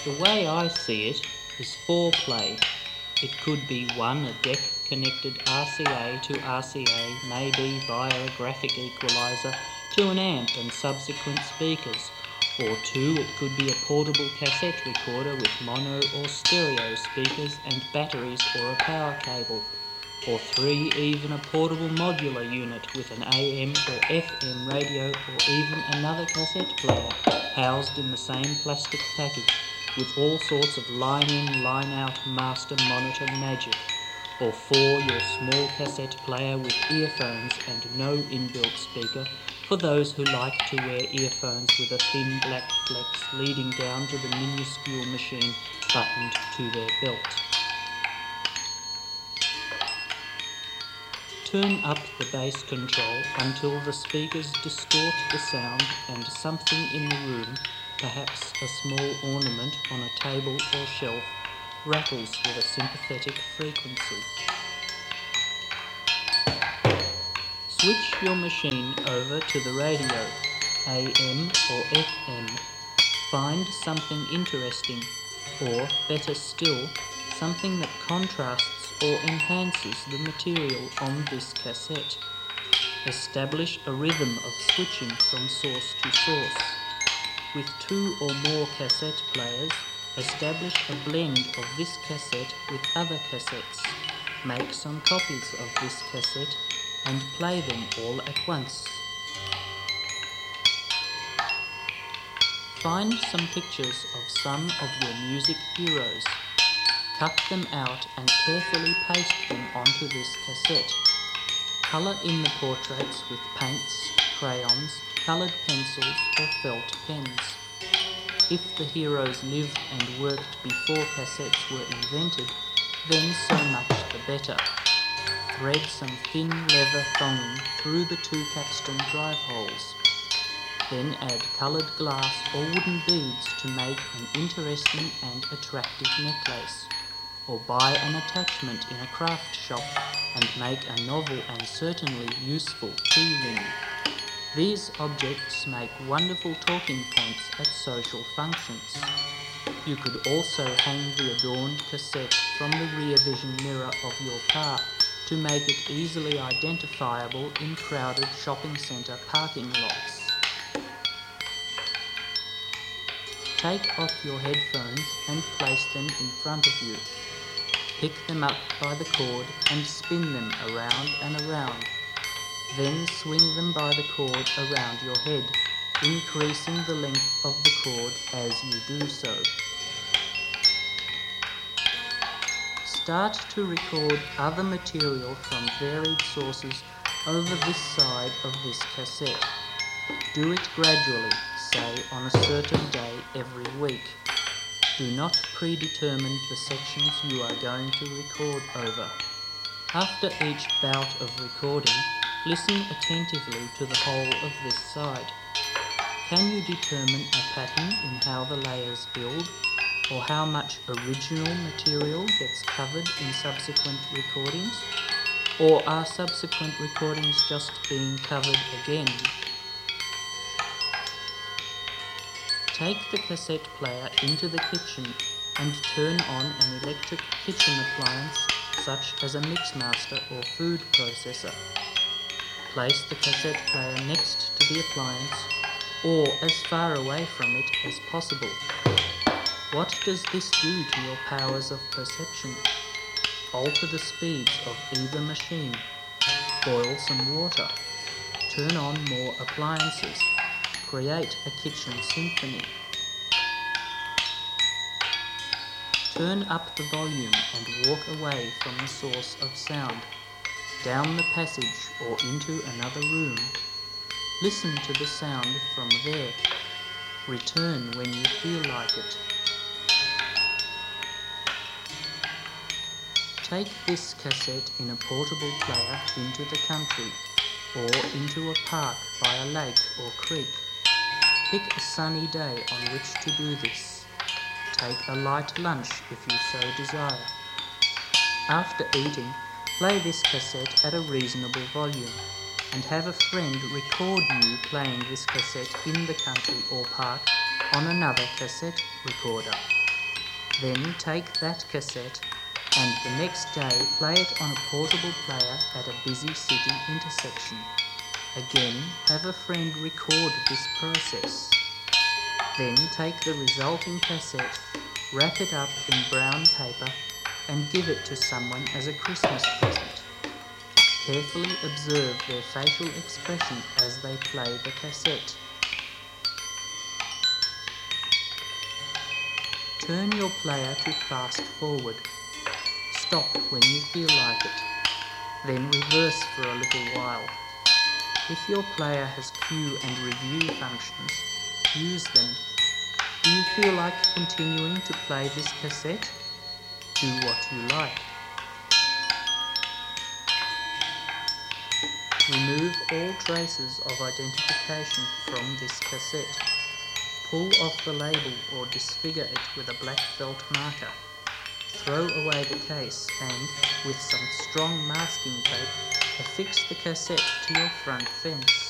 The way I see it is foreplay. It could be 1, a deck connected RCA to RCA, maybe via a graphic equalizer, to an amp and subsequent speakers. Or 2, it could be a portable cassette recorder with mono or stereo speakers and batteries or a power cable. Or 3, even a portable modular unit with an AM or FM radio or even another cassette player housed in the same plastic package with all sorts of line-in, line-out master monitor magic. Or 4, your small cassette player with earphones and no inbuilt speaker for those who like to wear earphones with a thin black flex leading down to the minuscule machine buttoned to their belt. Turn up the bass control until the speakers distort the sound and something in the room, perhaps a small ornament on a table or shelf, rattles with a sympathetic frequency. Switch your machine over to the radio, AM or FM. Find something interesting, or better still, something that contrasts or enhances the material on this cassette. Establish a rhythm of switching from source to source. With 2 or more cassette players, establish a blend of this cassette with other cassettes. Make some copies of this cassette and play them all at once. Find some pictures of some of your music heroes. Cut them out and carefully paste them onto this cassette. Colour in the portraits with paints, crayons, coloured pencils or felt pens. If the heroes lived and worked before cassettes were invented, then so much the better. Thread some thin leather thonging through the 2 capstan drive holes. Then add coloured glass or wooden beads to make an interesting and attractive necklace. Or buy an attachment in a craft shop and make a novel and certainly useful key ring. These objects make wonderful talking points at social functions. You could also hang the adorned cassette from the rear vision mirror of your car to make it easily identifiable in crowded shopping centre parking lots. Take off your headphones and place them in front of you. Pick them up by the cord and spin them around and around. Then swing them by the cord around your head, increasing the length of the cord as you do so. Start to record other material from varied sources over this side of this cassette. Do it gradually, say on a certain day every week. Do not predetermine the sections you are going to record over. After each bout of recording, listen attentively to the whole of this side. Can you determine a pattern in how the layers build, or how much original material gets covered in subsequent recordings? Or are subsequent recordings just being covered again? Take the cassette player into the kitchen and turn on an electric kitchen appliance such as a mixmaster or food processor. Place the cassette player next to the appliance or as far away from it as possible. What does this do to your powers of perception? Alter the speeds of either machine. Boil some water. Turn on more appliances. Create a kitchen symphony. Turn up the volume and walk away from the source of sound, down the passage or into another room. Listen to the sound from there. Return when you feel like it. Take this cassette in a portable player into the country or into a park by a lake or creek. Pick a sunny day on which to do this. Take a light lunch if you so desire. After eating, play this cassette at a reasonable volume and have a friend record you playing this cassette in the country or park on another cassette recorder. Then take that cassette and the next day play it on a portable player at a busy city intersection. Again, have a friend record this process. Then take the resulting cassette, wrap it up in brown paper and give it to someone as a Christmas present. Carefully observe their facial expression as they play the cassette. Turn your player to fast forward. Stop when you feel like it. Then reverse for a little while. If your player has cue and review functions, use them. Do you feel like continuing to play this cassette? Do what you like. Remove all traces of identification from this cassette. Pull off the label or disfigure it with a black felt marker. Throw away the case and, with some strong masking tape, affix the cassette to your front fence.